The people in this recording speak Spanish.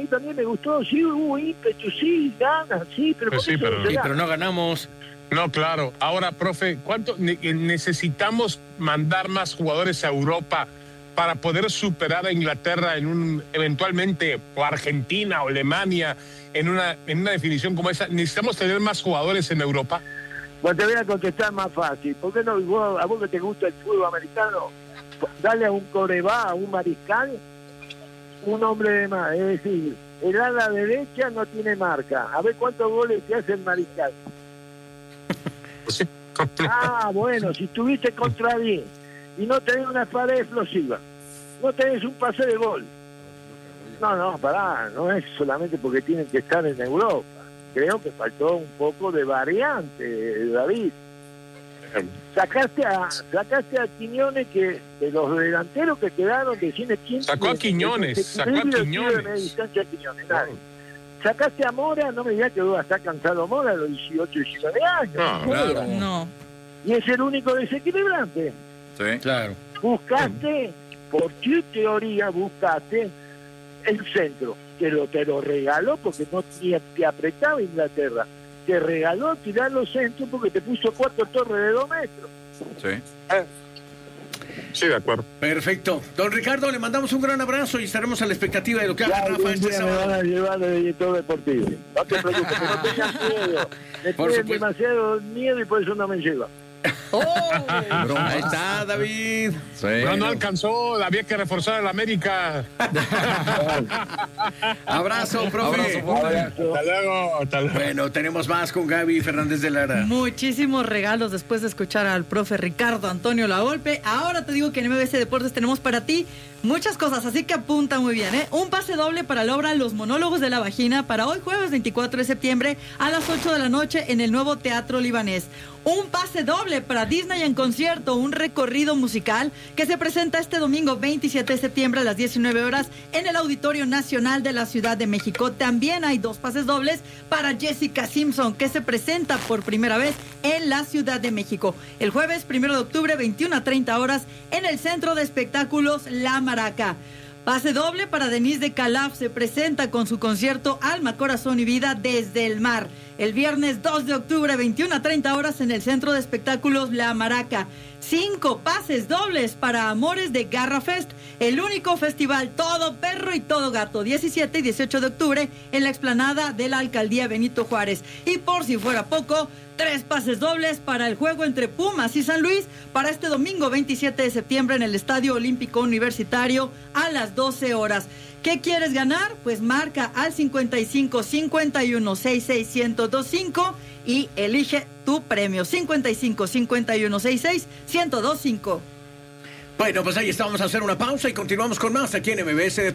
mí también me gustó, sí, hubo ímpetu, sí, ganas, sí, pero, Pues sí, pero no ganamos. No, claro. Ahora, profe, ¿cuánto necesitamos mandar más jugadores a Europa para poder superar a Inglaterra eventualmente, o Argentina o Alemania, en una definición como esa? ¿Necesitamos tener más jugadores en Europa? Pues te voy a contestar más fácil. ¿Por qué no, a vos que te gusta el fútbol americano, dale a un coreback, a un mariscal, un hombre de más? Es decir, el ala derecha no tiene marca. A ver cuántos goles te hace el mariscal. Ah, bueno, si estuviste contra 10 y no tenés una pared explosiva, no tenés un pase de gol. No, pará, no es solamente porque tienen que estar en Europa. Creo que faltó un poco de variante, David. Sacaste a Quiñones, que de los delanteros que quedaron, decime quién. Sacó a Quiñones. Sacaste a Mora, no me digas que va a estar cansado Mora a los 18, 19 años. No, claro. No. Y es el único desequilibrante. Sí, claro. Buscaste, por tu teoría, buscaste el centro, que te lo regaló porque no te apretaba Inglaterra. Te regaló tirar los centros porque te puso 4 torres de 2 metros. Sí. Sí, de acuerdo. Perfecto. Don Ricardo, le mandamos un gran abrazo y estaremos a la expectativa de lo que haga Rafa este sábado. Me van a llevar de director deportivo. No te preocupes, no tengas miedo. Me tienen demasiado miedo y por eso no me lleva. Ahí está, David. Sí. Pero no alcanzó, había que reforzar el América. Abrazo, profe. Hasta luego. Bueno, tenemos más con Gaby Fernández de Lara. Muchísimos regalos después de escuchar al profe Ricardo Antonio Lavolpe. Ahora te digo que en MBC Deportes tenemos para ti muchas cosas, así que apunta muy bien, ¿eh? Un pase doble para la obra Los Monólogos de la Vagina para hoy jueves 24 de septiembre a las 8 de la noche en el nuevo Teatro Libanés. Un pase doble para Disney en concierto, un recorrido musical que se presenta este domingo 27 de septiembre a las 19 horas en el Auditorio Nacional de la Ciudad de México. También hay 2 pases dobles para Jessica Simpson, que se presenta por primera vez en la Ciudad de México. El jueves 1 de octubre, 21 a 30 horas en el Centro de Espectáculos La Maraca. Pase doble para Denise de Calaf, se presenta con su concierto Alma, Corazón y Vida desde el mar. El viernes 2 de octubre, 21 a 30 horas en el Centro de Espectáculos La Maraca. 5 pases dobles para Amores de Garra Fest, el único festival todo perro y todo gato, 17 y 18 de octubre en la explanada de la Alcaldía Benito Juárez. Y por si fuera poco, 3 pases dobles para el juego entre Pumas y San Luis para este domingo 27 de septiembre en el Estadio Olímpico Universitario a las 12 horas. ¿Qué quieres ganar? Pues marca al 55 51 66 1025 y elige tu premio. 55 51 66 1025. Bueno, pues ahí está, vamos a hacer una pausa y continuamos con más aquí en MBS Deportes.